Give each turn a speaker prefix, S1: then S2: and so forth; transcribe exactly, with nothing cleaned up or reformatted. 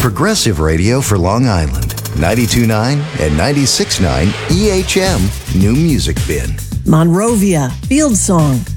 S1: progressive radio for Long Island. ninety-two point nine and ninety-six point nine E H M New Music Bin.
S2: Monrovia, Field Song.